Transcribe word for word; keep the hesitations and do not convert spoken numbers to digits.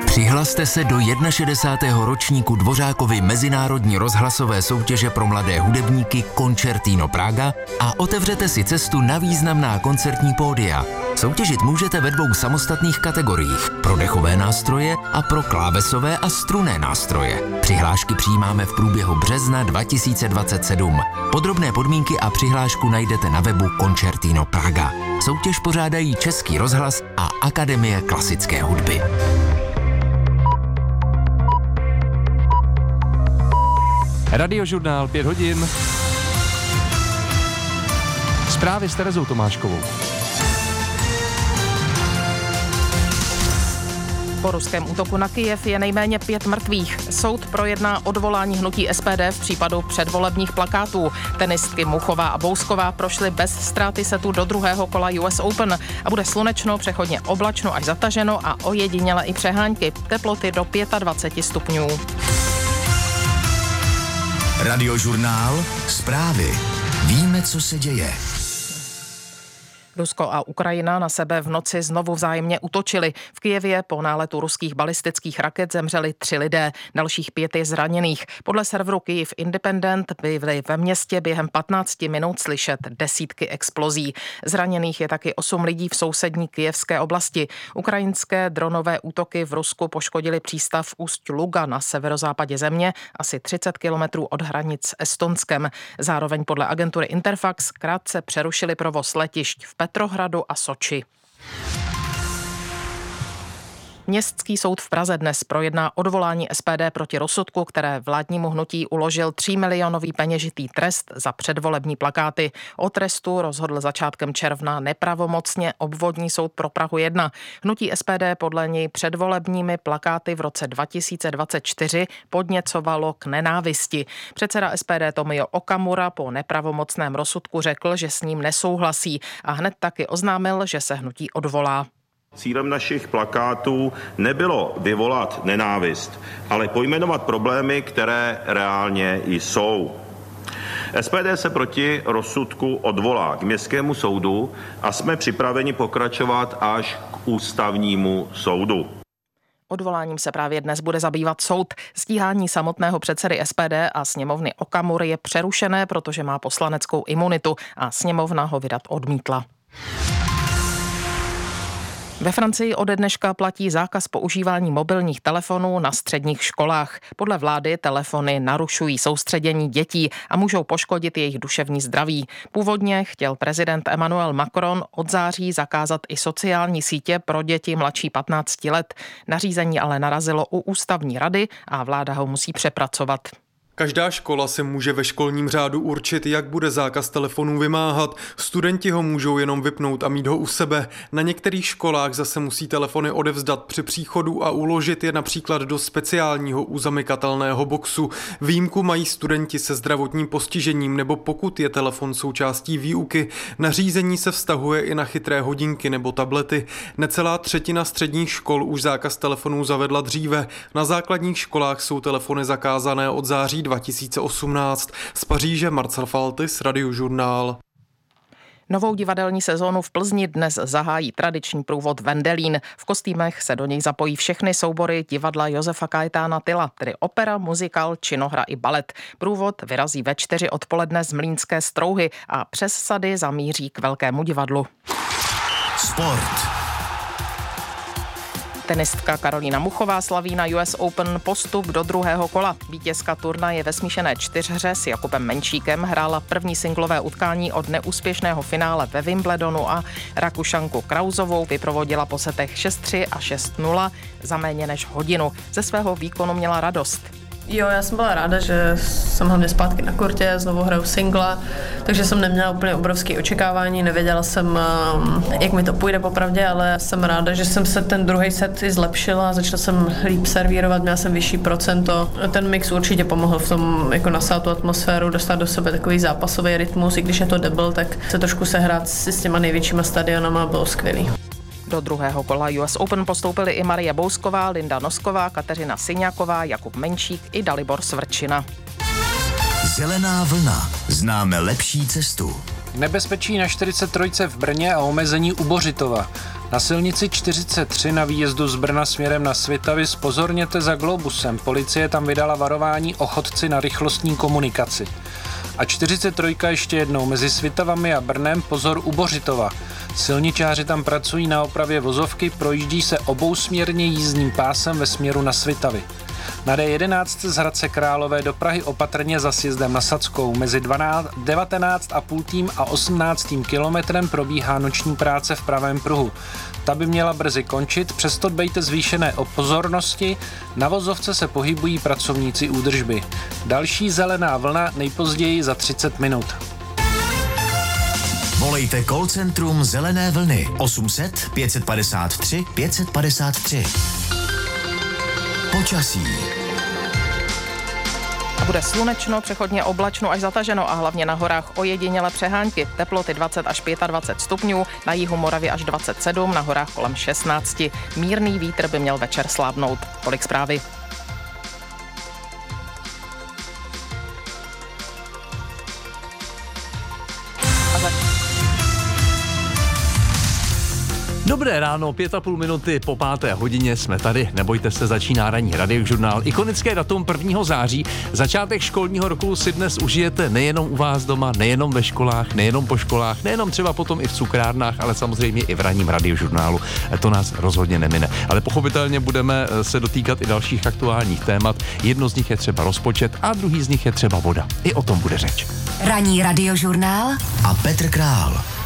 Přihlaste se do šedesátého ročníku Dvořákovy mezinárodní rozhlasové soutěže pro mladé hudebníky Concertino Praga a otevřete si cestu na významná koncertní pódia. Soutěžit můžete ve dvou samostatných kategoriích, pro dechové nástroje a pro klávesové a strunné nástroje. Přihlášky přijímáme v průběhu března dva tisíce dvacet sedm. Podrobné podmínky a přihlášku najdete na webu Concertino Praga. Soutěž pořádají Český rozhlas a Akademie klasické hudby. Radiožurnál pět hodin. Zprávy s Terezou Tomáškovou. Po ruském útoku na Kyjev je nejméně pět mrtvých. Soud projedná odvolání hnutí S P D v případu předvolebních plakátů. Tenistky Muchová a Bousková prošly bez ztráty setu do druhého kola U S Open a bude slunečno, přechodně oblačno až zataženo a ojediněle i přehánky. Teploty do dvacet pět stupňů. Radiožurnál, zprávy. Víme, co se děje. Rusko a Ukrajina na sebe v noci znovu vzájemně útočili. V Kyjevě po náletu ruských balistických raket zemřeli tři lidé, dalších pět je zraněných. Podle serveru Kyjev Independent byly ve městě během patnácti minut slyšet desítky explozí. Zraněných je taky osm lidí v sousední kyjevské oblasti. Ukrajinské dronové útoky v Rusku poškodily přístav Ust-Luga na severozápadě země, asi třicet kilometrů od hranic s Estonskem. Zároveň podle agentury Interfax krátce přerušili provoz letišť v Petrohradu a Soči. Městský soud v Praze dnes projedná odvolání S P D proti rozsudku, které vládnímu hnutí uložil třímilionový peněžitý trest za předvolební plakáty. O trestu rozhodl začátkem června nepravomocně obvodní soud pro Prahu jedna. Hnutí S P D podle něj předvolebními plakáty v roce dva tisíce dvacet čtyři podněcovalo k nenávisti. Předseda S P D Tomio Okamura po nepravomocném rozsudku řekl, že s ním nesouhlasí a hned taky oznámil, že se hnutí odvolá. Cílem našich plakátů nebylo vyvolat nenávist, ale pojmenovat problémy, které reálně jsou. S P D se proti rozsudku odvolá k městskému soudu a jsme připraveni pokračovat až k ústavnímu soudu. Odvoláním se právě dnes bude zabývat soud. Stíhání samotného předsedy S P D a sněmovny Okamury je přerušené, protože má poslaneckou imunitu a sněmovna ho vydat odmítla. Ve Francii ode dneška platí zákaz používání mobilních telefonů na středních školách. Podle vlády telefony narušují soustředění dětí a můžou poškodit jejich duševní zdraví. Původně chtěl prezident Emmanuel Macron od září zakázat i sociální sítě pro děti mladší patnácti let. Nařízení ale narazilo u ústavní rady a vláda ho musí přepracovat. Každá škola si může ve školním řádu určit, jak bude zákaz telefonů vymáhat. Studenti ho můžou jenom vypnout a mít ho u sebe. Na některých školách zase musí telefony odevzdat při příchodu a uložit je například do speciálního uzamykatelného boxu. Výjimku mají studenti se zdravotním postižením nebo pokud je telefon součástí výuky. Nařízení se vztahuje i na chytré hodinky nebo tablety. Necelá třetina středních škol už zákaz telefonů zavedla dříve. Na základních školách jsou telefony zakázané od září dva tisíce osmnáct. Z Paříže Marcel Faltis, Radiožurnál. Novou divadelní sezónu v Plzni dnes zahájí tradiční průvod Vendelín. V kostýmech se do něj zapojí všechny soubory divadla Josefa Kajetána Tyla, tedy opera, muzikál, činohra i balet. Průvod vyrazí ve čtyři odpoledne z Mlýnské Strouhy a přes sady zamíří k Velkému divadlu. Sport. Tenistka Karolína Muchová slaví na U S Open postup do druhého kola. Vítězka turnaje ve smíšené čtyřhře s Jakubem Menšíkem hrála první singlové utkání od neúspěšného finále ve Wimbledonu a Rakušanku Krauzovou vyprovodila po setech šest tři a šest nula za méně než hodinu. Ze svého výkonu měla radost. Jo, já jsem byla ráda, že jsem hlavně zpátky na kurtě, znovu hraju singla, takže jsem neměla úplně obrovské očekávání, nevěděla jsem, jak mi to půjde popravdě, ale jsem ráda, že jsem se ten druhý set i zlepšila, začala jsem líp servírovat, měla jsem vyšší procento. Ten mix určitě pomohl v tom, jako nasát tu atmosféru, dostat do sebe takový zápasový rytmus, i když je to debil, tak se trošku sehrát si s těma největšíma stadionama bylo skvělý. Do druhého kola U S Open postoupili i Marie Bousková, Linda Nosková, Kateřina Syňáková, Jakub Menšík i Dalibor Svrčina. Zelená vlna. Známe lepší cestu. Nebezpečí na čtyřicet tři v Brně a omezení u Bořitova. Na silnici čtyřicet tři na výjezdu z Brna směrem na Svitavy zpozorněte za globusem. Policie tam vydala varování o chodci na rychlostní komunikaci. A čtyřicet tři ještě jednou mezi Svitavami a Brnem pozor u Bořitova. Silničáři tam pracují na opravě vozovky, projíždí se obousměrně jízdním pásem ve směru na Svitavy. Na D jedenáct z Hradce Králové do Prahy opatrně za sjezdem na Sadskou. Mezi devatenáct a půl a osmnáctým kilometrem probíhá noční práce v pravém pruhu. Ta by měla brzy končit, přesto dbejte zvýšené o pozornosti. Na vozovce se pohybují pracovníci údržby. Další zelená vlna nejpozději za třicet minut. Volejte call centrum Zelené vlny osm set pět padesát tři pět padesát tři. Počasí. A bude slunečno, přechodně oblačno až zataženo a hlavně na horách ojedinělé přehánky. Teploty dvacet až dvacet pět stupňů, na jihu Moravy až dvacet sedm, na horách kolem šestnáct. Mírný vítr by měl večer slábnout. Tolik zprávy. Dobré ráno, pět a půl minuty po páté hodině jsme tady. Nebojte se, začíná ranní Radiožurnál. Ikonické datum prvního září. Začátek školního roku si dnes užijete nejenom u vás doma, nejenom ve školách, nejenom po školách, nejenom třeba potom i v cukrárnách, ale samozřejmě i v ranním Radiožurnálu. To nás rozhodně nemine. Ale pochopitelně budeme se dotýkat i dalších aktuálních témat. Jedno z nich je třeba rozpočet a druhý z nich je třeba voda. I o tom bude řeč. Ranní Radiožurnál a Petr Král.